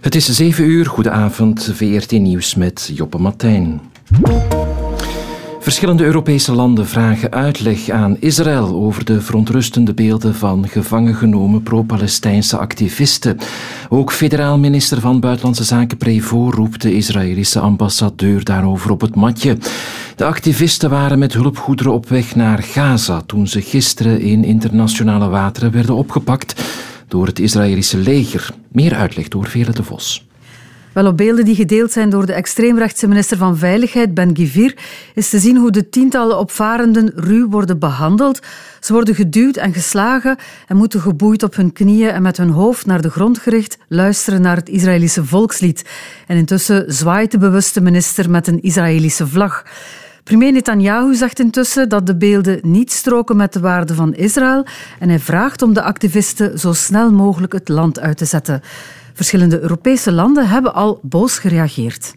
Het is 7 uur, goedenavond, VRT Nieuws met Joppe Martijn. Verschillende Europese landen vragen uitleg aan Israël over de verontrustende beelden van gevangen genomen pro-Palestijnse activisten. Ook federaal minister van Buitenlandse Zaken Prévost roept de Israëlische ambassadeur daarover op het matje. De activisten waren met hulpgoederen op weg naar Gaza toen ze gisteren in internationale wateren werden opgepakt door het Israëlische leger. Meer uitleg door Veerle de Vos. Wel, op beelden die gedeeld zijn door de extreemrechtse minister van Veiligheid, Ben-Gvir, is te zien hoe de tientallen opvarenden ruw worden behandeld. Ze worden geduwd en geslagen en moeten geboeid op hun knieën en met hun hoofd naar de grond gericht luisteren naar het Israëlische volkslied. En intussen zwaait de bewuste minister met een Israëlische vlag. Premier Netanyahu zegt intussen dat de beelden niet stroken met de waarden van Israël en hij vraagt om de activisten zo snel mogelijk het land uit te zetten. Verschillende Europese landen hebben al boos gereageerd.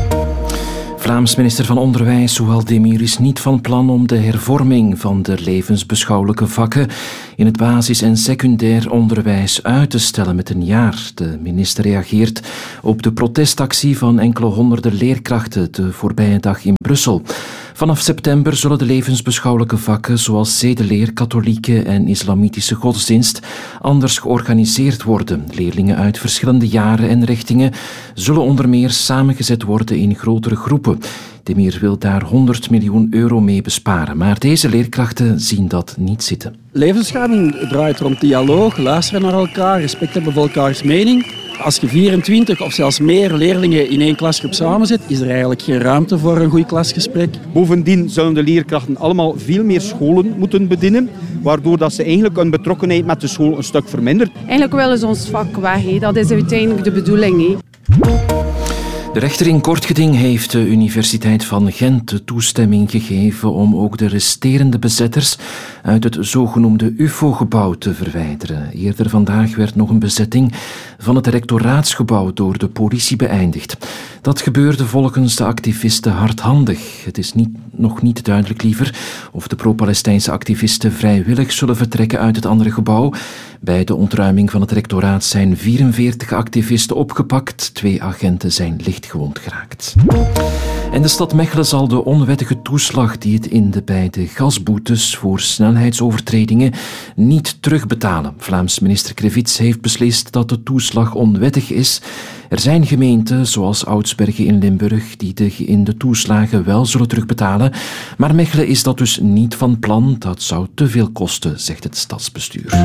Vlaams minister van Onderwijs Zouhal Demir is niet van plan om de hervorming van de levensbeschouwelijke vakken in het basis- en secundair onderwijs uit te stellen met een jaar. De minister reageert op de protestactie van enkele honderden leerkrachten de voorbije dag in Brussel. Vanaf september zullen de levensbeschouwelijke vakken zoals zedeleer, katholieke en islamitische godsdienst anders georganiseerd worden. Leerlingen uit verschillende jaren en richtingen zullen onder meer samengezet worden in grotere groepen. Demir wil daar 100 miljoen euro mee besparen, maar deze leerkrachten zien dat niet zitten. Levensbeschouwing draait rond dialoog, luisteren naar elkaar, respect hebben voor elkaars mening. Als je 24 of zelfs meer leerlingen in één klasgroep samenzet, is er eigenlijk geen ruimte voor een goed klasgesprek. Bovendien zullen de leerkrachten allemaal veel meer scholen moeten bedienen, waardoor dat ze eigenlijk hun betrokkenheid met de school een stuk vermindert. Eigenlijk willen ze ons vak weg, dat is uiteindelijk de bedoeling. De rechter in Kortgeding heeft de Universiteit van Gent de toestemming gegeven om ook de resterende bezetters uit het zogenoemde UFO-gebouw te verwijderen. Eerder vandaag werd nog een bezetting van het rectoraatsgebouw door de politie beëindigd. Dat gebeurde volgens de activisten hardhandig. Het is nog niet duidelijk liever of de pro-Palestijnse activisten vrijwillig zullen vertrekken uit het andere gebouw. Bij de ontruiming van het rectoraat zijn 44 activisten opgepakt. 2 agenten zijn lichtgewond geraakt. En de stad Mechelen zal de onwettige toeslag die het inde bij de gasboetes voor snelheidsovertredingen niet terugbetalen. Vlaams minister Krevits heeft beslist dat de toeslag onwettig is. Er zijn gemeenten, zoals Oudsbergen in Limburg, die in de toeslagen wel zullen terugbetalen. Maar Mechelen is dat dus niet van plan. Dat zou te veel kosten, zegt het stadsbestuur.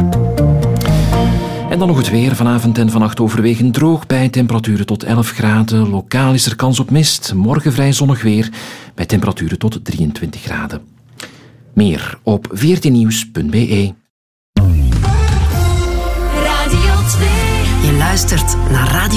En dan nog het weer. Vanavond en vannacht overwegend droog bij temperaturen tot 11 graden. Lokaal is er kans op mist. Morgen vrij zonnig weer bij temperaturen tot 23 graden. Meer op vrtnieuws.be. Radio 2. Je luistert naar Radio